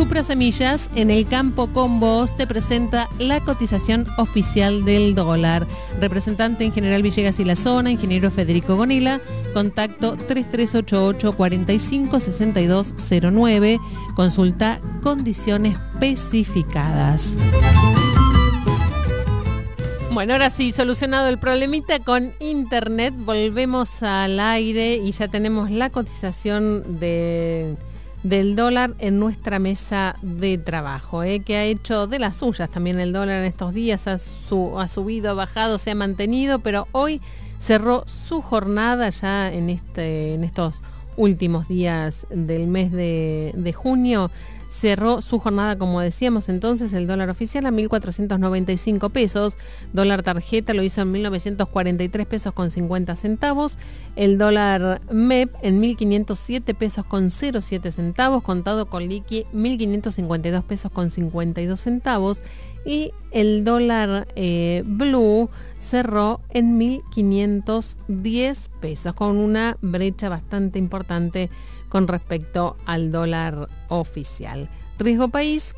Supra Semillas, en el campo con vos, te presenta la cotización oficial del dólar. Representante en General Villegas y la zona, ingeniero Federico Gonila, contacto 3388 45 6209, consulta condiciones especificadas. Bueno, ahora sí, solucionado el problemita con internet, volvemos al aire y ya tenemos la cotización del dólar en nuestra mesa de trabajo, que ha hecho de las suyas también el dólar en estos días, ha subido, ha bajado, se ha mantenido, pero hoy cerró su jornada ya en estos últimos días del mes de junio. Cerró su jornada, como decíamos entonces, el dólar oficial a 1.495 pesos, dólar tarjeta lo hizo en 1.943 pesos con 50 centavos, el dólar MEP en 1.507 pesos con 07 centavos, contado con liqui 1.552 pesos con 52 centavos, y el dólar blue cerró en 1.510 pesos, con una brecha bastante importante con respecto al dólar oficial. Riesgo país,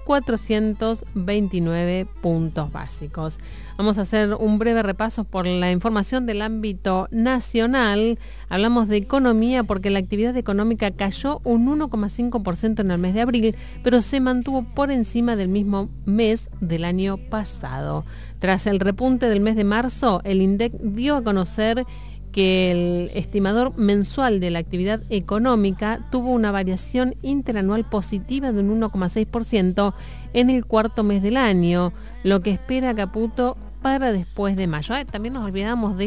429 puntos básicos. Vamos a hacer un breve repaso por la información del ámbito nacional. Hablamos de economía porque la actividad económica cayó un 1,5% en el mes de abril, pero se mantuvo por encima del mismo mes del año pasado. Tras el repunte del mes de marzo, el INDEC dio a conocer que el estimador mensual de la actividad económica tuvo una variación interanual positiva de un 1,6% en el cuarto mes del año, lo que espera Caputo para después de mayo. También nos olvidamos de